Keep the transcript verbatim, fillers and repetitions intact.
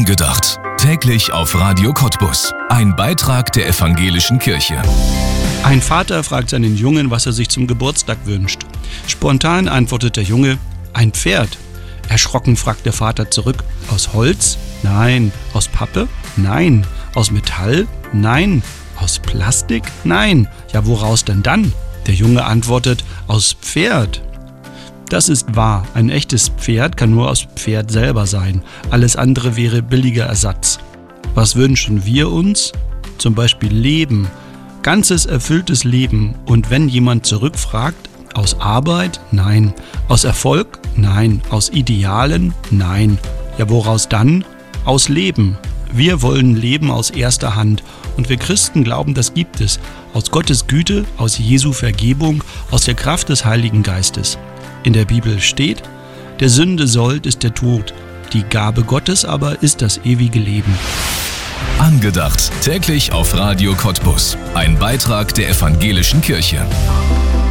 Angedacht. Täglich auf Radio Cottbus. Ein Beitrag der Evangelischen Kirche. Ein Vater fragt seinen Jungen, was er sich zum Geburtstag wünscht. Spontan antwortet der Junge, ein Pferd. Erschrocken fragt der Vater zurück, aus Holz? Nein. Aus Pappe? Nein. Aus Metall? Nein. Aus Plastik? Nein. Ja, woraus denn dann? Der Junge antwortet, aus Pferd. Das ist wahr, ein echtes Pferd kann nur aus Pferd selber sein. Alles andere wäre billiger Ersatz. Was wünschen wir uns? Zum Beispiel Leben. Ganzes, erfülltes Leben. Und wenn jemand zurückfragt, aus Arbeit? Nein. Aus Erfolg? Nein. Aus Idealen? Nein. Ja, woraus dann? Aus Leben. Wir wollen Leben aus erster Hand. Und wir Christen glauben, das gibt es. Aus Gottes Güte, aus Jesu Vergebung, aus der Kraft des Heiligen Geistes. In der Bibel steht, der Sünde Sold ist der Tod, die Gabe Gottes aber ist das ewige Leben. Angedacht. Täglich auf Radio Cottbus. Ein Beitrag der Evangelischen Kirche.